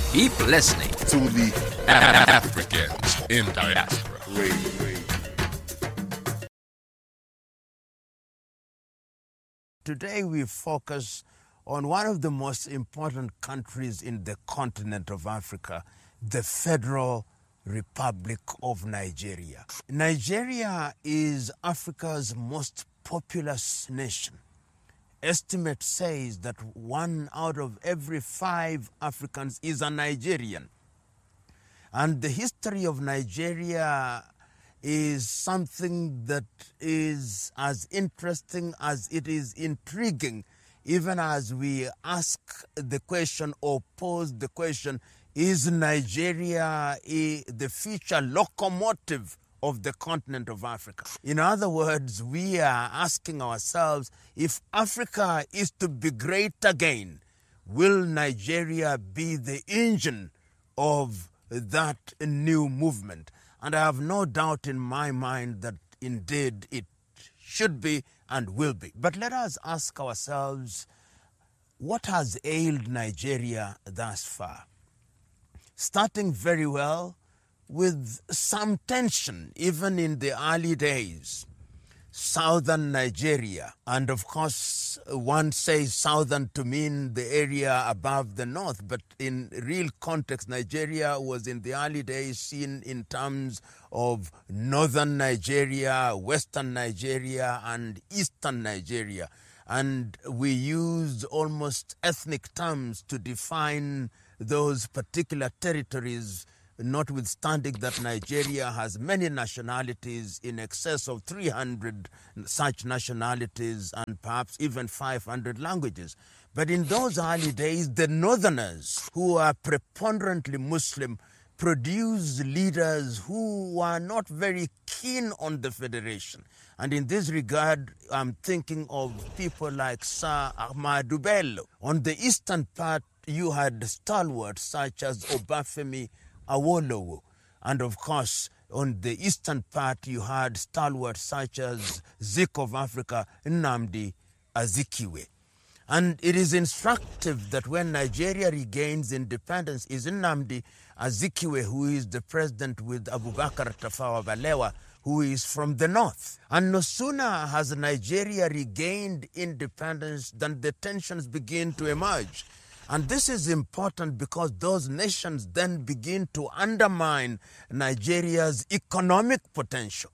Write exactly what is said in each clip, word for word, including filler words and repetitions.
Keep listening to the Africans in Diaspora Radio. Today we focus on one of the most important countries in the continent of Africa, the Federal Republic of Nigeria. Nigeria is Africa's most populous nation. Estimate says that one out of every five Africans is a Nigerian. And the history of Nigeria is something that is as interesting as it is intriguing, even as we ask the question or pose the question, is Nigeria a, the future locomotive of the continent of Africa? In other words, we are asking ourselves, if Africa is to be great again, will Nigeria be the engine of that new movement? And I have no doubt in my mind that indeed it should be and will be. But let us ask ourselves, what has ailed Nigeria thus far? Starting very well with some tension, even in the early days. Southern Nigeria, and of course one says southern to mean the area above the north, but in real context Nigeria was in the early days seen in terms of northern Nigeria, western Nigeria and eastern Nigeria, and we used almost ethnic terms to define those particular territories, notwithstanding that Nigeria has many nationalities, in excess of three hundred such nationalities and perhaps even five hundred languages. But in those early days, the northerners, who are preponderantly Muslim, produced leaders who were not very keen on the federation. And in this regard, I'm thinking of people like Sir Ahmadu Bello. On the eastern part, you had stalwarts such as Obafemi Awolowo. And of course, on the eastern part, you had stalwarts such as Zik of Africa, Nnamdi Azikiwe. And it is instructive that when Nigeria regains independence, is Nnamdi Azikiwe who is the president with Abubakar Tafawa Balewa, who is from the north. And no sooner has Nigeria regained independence than the tensions begin to emerge. And this is important because those nations then begin to undermine Nigeria's economic potential,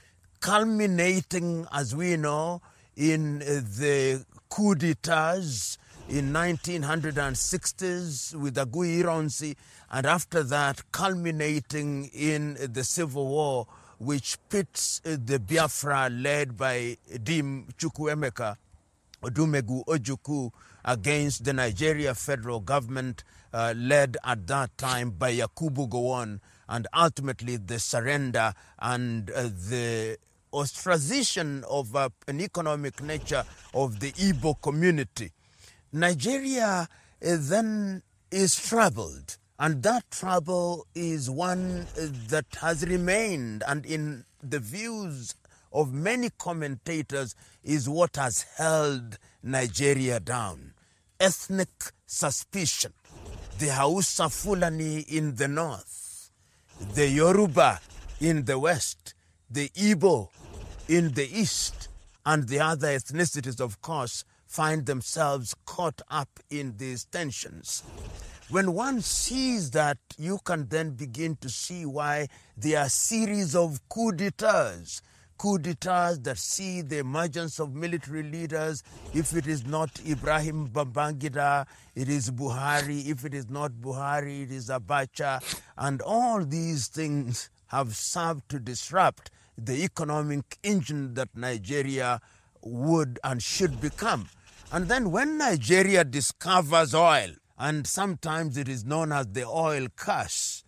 culminating, as we know, in the coup d'etats in nineteen sixties with Agui Ironsi, and after that culminating in the civil war which pits the Biafra led by Dim Chukwuemeka Odumegu Ojukwu against the Nigeria federal government uh, led at that time by Yakubu Gowon, and ultimately the surrender and uh, the ostracization of uh, an economic nature of the Igbo community. Nigeria uh, then is troubled, and that trouble is one uh, that has remained, and in the views of many commentators is what has held Nigeria down. Ethnic suspicion. The Hausa Fulani in the north, the Yoruba in the west, the Igbo in the east, and the other ethnicities, of course, find themselves caught up in these tensions. When one sees that, you can then begin to see why there are a series of coup d'etats, coup d'etats that see the emergence of military leaders. If it is not Ibrahim Babangida, it is Buhari. If it is not Buhari, it is Abacha. And all these things have served to disrupt the economic engine that Nigeria would and should become. And then when Nigeria discovers oil, and sometimes it is known as the oil curse,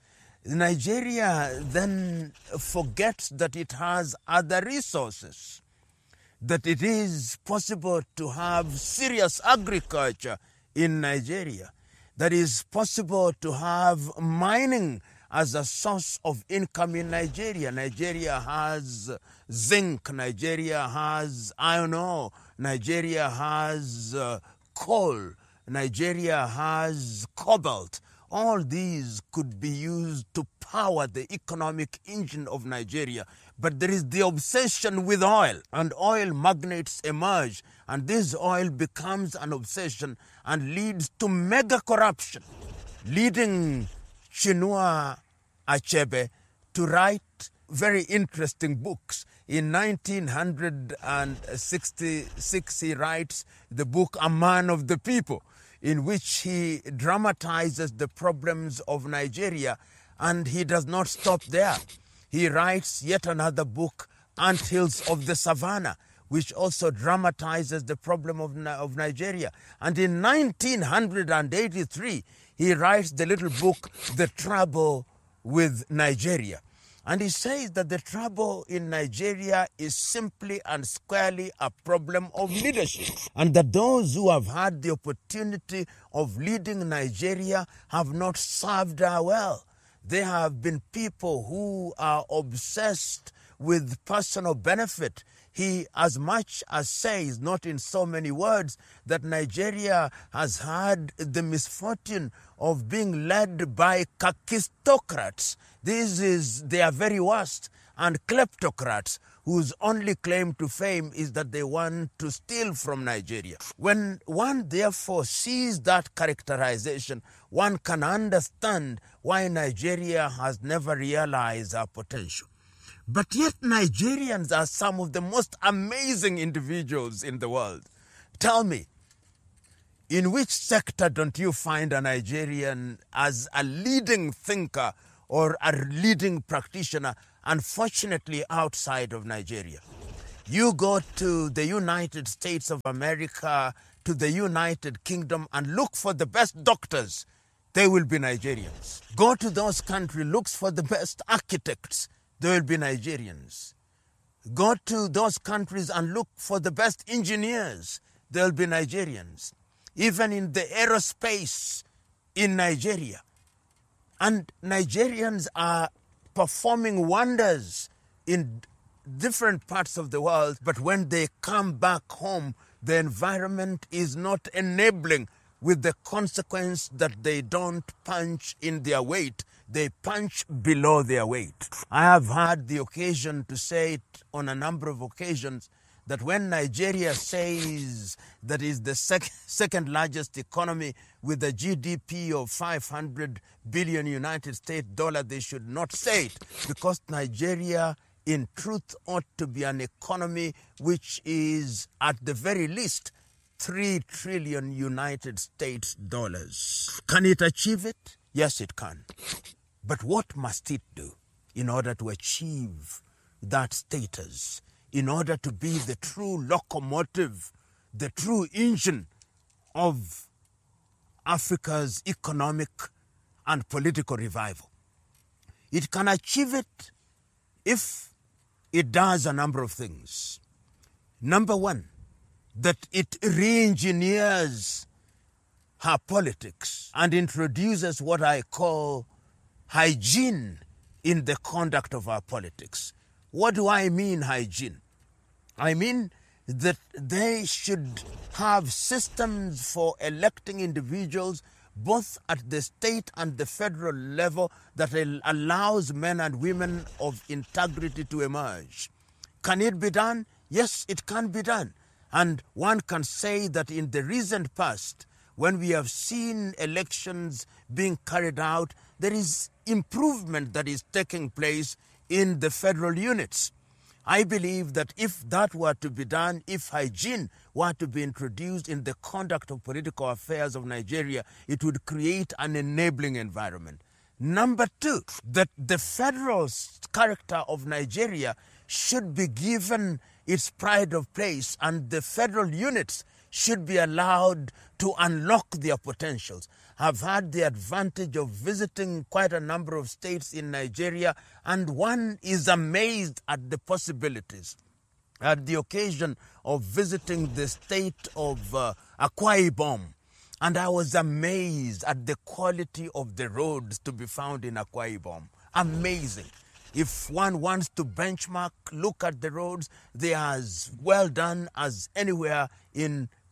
Nigeria then forgets that it has other resources, that it is possible to have serious agriculture in Nigeria, that it is possible to have mining as a source of income in Nigeria. Nigeria has zinc, Nigeria has iron ore, Nigeria has uh, coal, Nigeria has cobalt. All these could be used to power the economic engine of Nigeria. But there is the obsession with oil, and oil magnates emerge, and this oil becomes an obsession and leads to mega corruption, leading Chinua Achebe to write very interesting books. In nineteen sixty-six, he writes the book A Man of the People, in which he dramatizes the problems of Nigeria, and he does not stop there. He writes yet another book, Anthills of the Savannah, which also dramatizes the problem of, of Nigeria. And in nineteen eighty-three, he writes the little book, The Trouble with Nigeria. And he says that the trouble in Nigeria is simply and squarely a problem of leadership, and that those who have had the opportunity of leading Nigeria have not served her well. They have been people who are obsessed with personal benefit. He as much as says, not in so many words, that Nigeria has had the misfortune of being led by kakistocrats. This is their very worst, and kleptocrats whose only claim to fame is that they want to steal from Nigeria. When one therefore sees that characterization, one can understand why Nigeria has never realized her potential. But yet Nigerians are some of the most amazing individuals in the world. Tell me, in which sector don't you find a Nigerian as a leading thinker or a leading practitioner, unfortunately outside of Nigeria? You go to the United States of America, to the United Kingdom, and look for the best doctors. They will be Nigerians. Go to those countries, look for the best architects. They will be Nigerians. Go to those countries and look for the best engineers. They will be Nigerians. Even in the aerospace in Nigeria. And Nigerians are performing wonders in different parts of the world, but when they come back home, the environment is not enabling, with the consequence that they don't punch in their weight. They punch below their weight. I have had the occasion to say it on a number of occasions that when Nigeria says that is the sec- second largest economy with a G D P of five hundred billion United States dollars, they should not say it, because Nigeria in truth ought to be an economy which is at the very least three trillion United States dollars. Can it achieve it? Yes, it can. But what must it do in order to achieve that status, in order to be the true locomotive, the true engine of Africa's economic and political revival? It can achieve it if it does a number of things. Number one, that it re-engineers her politics and introduces what I call hygiene in the conduct of our politics. What do I mean hygiene? I mean that they should have systems for electing individuals both at the state and the federal level that allows men and women of integrity to emerge. Can it be done? Yes, it can be done. And one can say that in the recent past, when we have seen elections being carried out, there is improvement that is taking place in the federal units. I believe that if that were to be done, if hygiene were to be introduced in the conduct of political affairs of Nigeria, it would create an enabling environment. Number two, that the federal character of Nigeria should be given its pride of place, and the federal units should be allowed to unlock their potentials. I've had the advantage of visiting quite a number of states in Nigeria, and one is amazed at the possibilities. I had the occasion of visiting the state of uh, Akwa Ibom, and I was amazed at the quality of the roads to be found in Akwa Ibom. Amazing. If one wants to benchmark, look at the roads, they are as well done as anywhere in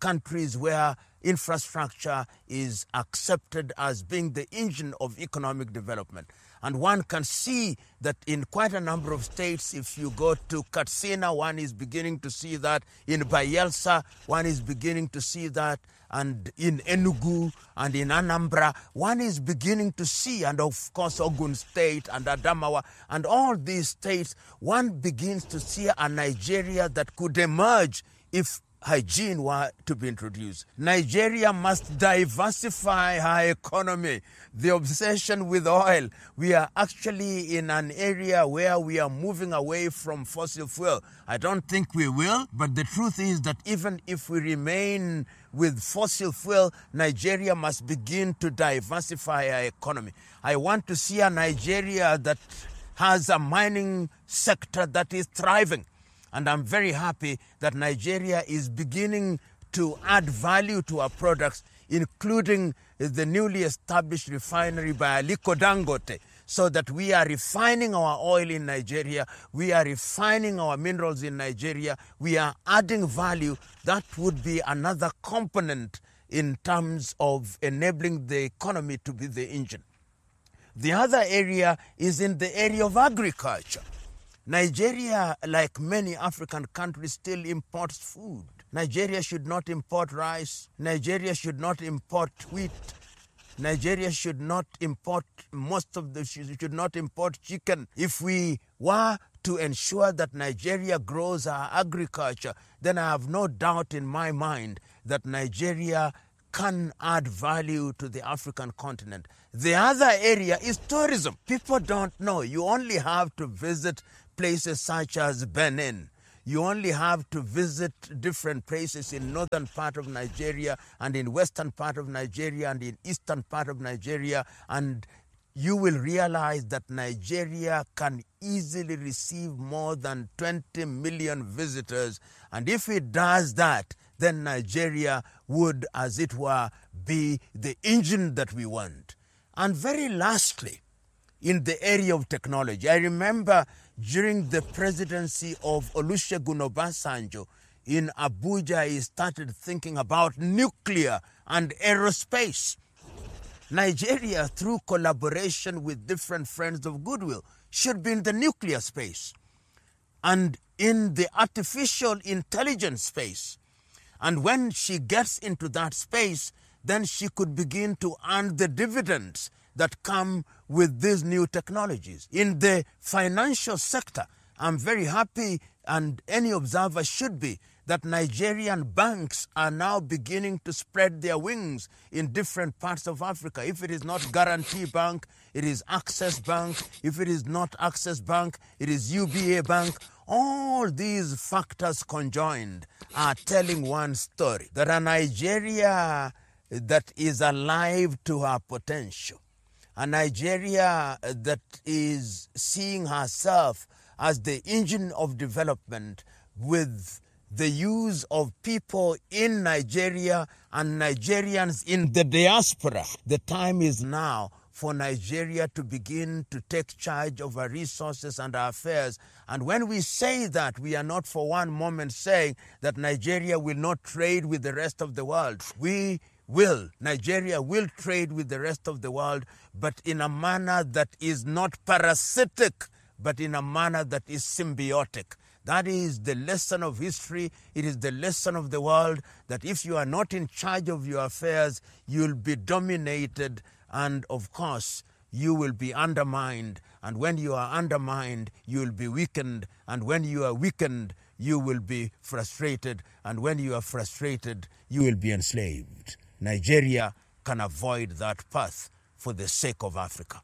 countries where infrastructure is accepted as being the engine of economic development. And one can see that in quite a number of states, if you go to Katsina, one is beginning to see that. In Bayelsa, one is beginning to see that. And in Enugu and in Anambra, one is beginning to see, and of course Ogun State and Adamawa, and all these states, one begins to see a Nigeria that could emerge if hygiene were to be introduced. Nigeria must diversify her economy. The obsession with oil, we are actually in an area where we are moving away from fossil fuel. I don't think we will, but the truth is that even if we remain with fossil fuel, Nigeria must begin to diversify her economy. I want to see a Nigeria that has a mining sector that is thriving. And I'm very happy that Nigeria is beginning to add value to our products, including the newly established refinery by Aliko Dangote, so that we are refining our oil in Nigeria, we are refining our minerals in Nigeria, we are adding value. That would be another component in terms of enabling the economy to be the engine. The other area is in the area of agriculture. Nigeria, like many African countries, still imports food. Nigeria should not import rice. Nigeria should not import wheat. Nigeria should not import most of the, should not import chicken. If we were to ensure that Nigeria grows our agriculture, then I have no doubt in my mind that Nigeria can add value to the African continent. The other area is tourism. People don't know. You only have to visit places such as Benin. You only have to visit different places in northern part of Nigeria and in western part of Nigeria and in eastern part of Nigeria, and you will realize that Nigeria can easily receive more than twenty million visitors. And if it does that, then Nigeria would, as it were, be the engine that we want. And very lastly, in the area of technology, I remember during the presidency of Olusegun Obasanjo in Abuja, he started thinking about nuclear and aerospace. Nigeria, through collaboration with different friends of goodwill, should be in the nuclear space and in the artificial intelligence space. And when she gets into that space, then she could begin to earn the dividends that come with these new technologies. In the financial sector, I'm very happy, and any observer should be, that Nigerian banks are now beginning to spread their wings in different parts of Africa. If it is not Guarantee Bank, it is Access Bank. If it is not Access Bank, it is U B A Bank. All these factors conjoined are telling one story, that a Nigeria that is alive to her potential, a Nigeria that is seeing herself as the engine of development with the use of people in Nigeria and Nigerians in the diaspora. The time is now for Nigeria to begin to take charge of our resources and our affairs. And when we say that, we are not for one moment saying that Nigeria will not trade with the rest of the world. We will. Nigeria will trade with the rest of the world, but in a manner that is not parasitic, but in a manner that is symbiotic. That is the lesson of history. It is the lesson of the world, that if you are not in charge of your affairs, you'll be dominated, and of course, you will be undermined. And when you are undermined, you will be weakened. And when you are weakened, you will be frustrated. And when you are frustrated, you will be enslaved. Nigeria can avoid that path for the sake of Africa.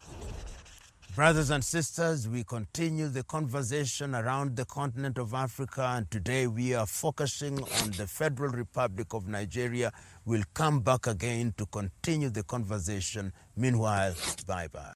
Brothers and sisters, we continue the conversation around the continent of Africa, and today we are focusing on the Federal Republic of Nigeria. We'll come back again to continue the conversation. Meanwhile, bye-bye.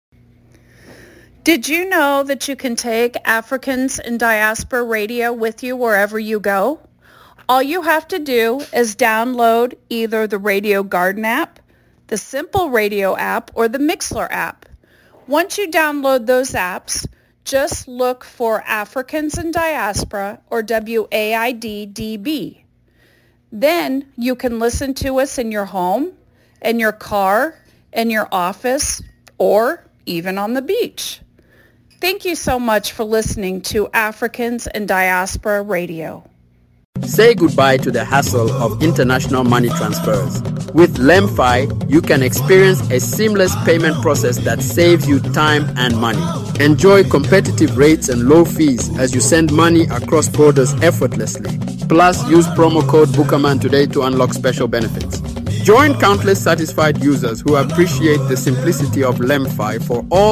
Did you know that you can take Africans in Diaspora Radio with you wherever you go? All you have to do is download either the Radio Garden app, the Simple Radio app, or the Mixlr app. Once you download those apps, just look for Africans in Diaspora or W A I D D B. Then you can listen to us in your home, in your car, in your office, or even on the beach. Thank you so much for listening to Africans in Diaspora Radio. Say goodbye to the hassle of international money transfers. With LemFi, you can experience a seamless payment process that saves you time and money. Enjoy competitive rates and low fees as you send money across borders effortlessly. Plus, use promo code Bookerman today to unlock special benefits. Join countless satisfied users who appreciate the simplicity of LemFi for all